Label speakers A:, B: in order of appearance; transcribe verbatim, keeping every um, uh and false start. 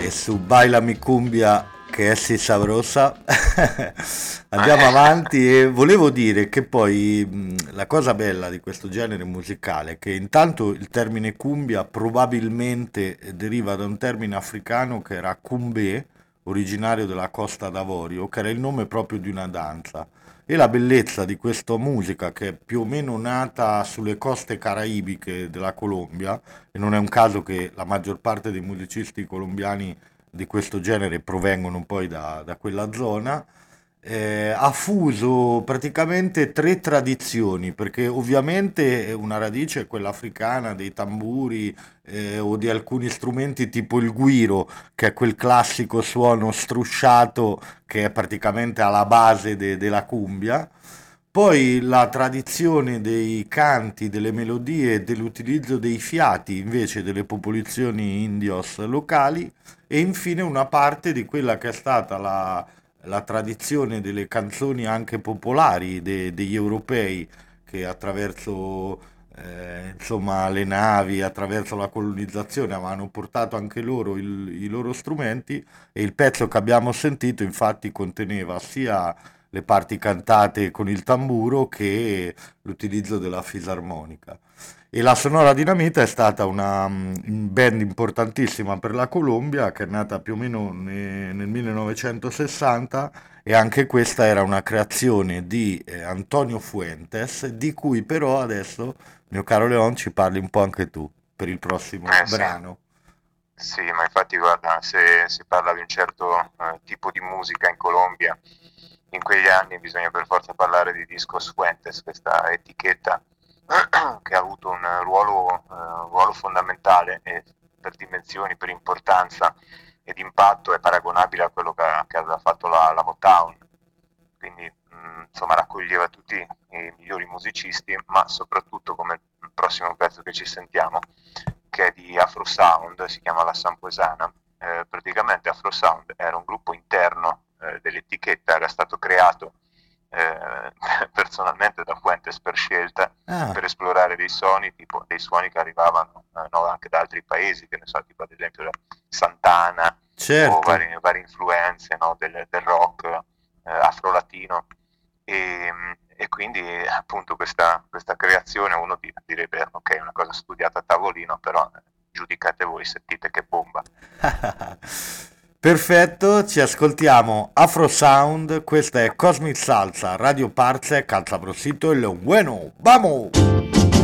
A: e su Baila mi cumbia che è si sabrosa. Andiamo avanti e volevo dire che poi mh, la cosa bella di questo genere musicale è che intanto il termine cumbia probabilmente eh, deriva da un termine africano che era cumbé, originario della Costa d'Avorio, che era il nome proprio di una danza. E la bellezza di questa musica, che è più o meno nata sulle coste caraibiche della Colombia, e non è un caso che la maggior parte dei musicisti colombiani di questo genere provengono poi da, da quella zona, eh, ha fuso praticamente tre tradizioni, perché ovviamente una radice è quella africana dei tamburi eh, o di alcuni strumenti tipo il guiro, che è quel classico suono strusciato che è praticamente alla base de- della cumbia. Poi la tradizione dei canti, delle melodie e dell'utilizzo dei fiati invece delle popolazioni indios locali e infine una parte di quella che è stata la, la tradizione delle canzoni anche popolari de- degli europei che attraverso eh, insomma, le navi, attraverso la colonizzazione avevano portato anche loro il- i loro strumenti e il pezzo che abbiamo sentito infatti conteneva sia le parti cantate con il tamburo che l'utilizzo della fisarmonica. E la Sonora Dinamita è stata una mm, band importantissima per la Colombia che è nata più o meno ne- nel millenovecentosessanta e anche questa era una creazione di eh, Antonio Fuentes, di cui però adesso, mio caro Leon, ci parli un po' anche tu per il prossimo
B: Eh sì,
A: brano.
B: sì, ma infatti guarda, se si parla di un certo eh, tipo di musica in Colombia, in quegli anni bisogna per forza parlare di Discos Fuentes, questa etichetta che ha avuto un ruolo, eh, ruolo fondamentale e per dimensioni, per importanza ed impatto è paragonabile a quello che, che aveva fatto la, la Motown. Quindi mh, insomma raccoglieva tutti i migliori musicisti, ma soprattutto come il prossimo pezzo che ci sentiamo, che è di Afro Sound, si chiama La Sampoesana. Eh, praticamente Afro Sound era un gruppo interno eh, dell'etichetta, era stato creato eh, personalmente da Fuentes per scelta,
A: Ah,
B: per esplorare dei suoni, tipo dei suoni che arrivavano eh, no, anche da altri paesi, che ne so, tipo ad esempio da Santana o
A: certo.
B: varie, varie influenze no, del, del rock eh, afro-latino. E, e quindi appunto questa, questa creazione uno di- direbbe ok, è una cosa studiata a tavolino, però eh, giudicate voi, sentite che bomba.
A: Perfetto, ci ascoltiamo Afro Sound, questa è Cosmic Salsa, Radio Parze, Calza Prosito e lo bueno, vamos!